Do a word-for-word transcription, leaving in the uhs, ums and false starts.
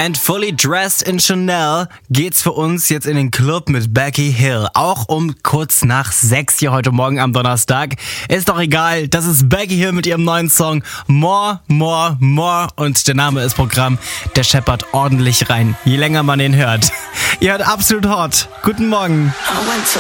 And fully dressed in Chanel geht's für uns jetzt in den Club mit Becky Hill. Auch um kurz nach sechs hier heute Morgen am Donnerstag. Ist doch egal, das ist Becky Hill mit ihrem neuen Song More, More, More. Und der Name ist Programm, der scheppert ordentlich rein, je länger man ihn hört. Ihr hört Absolut Hot. Guten Morgen. I went to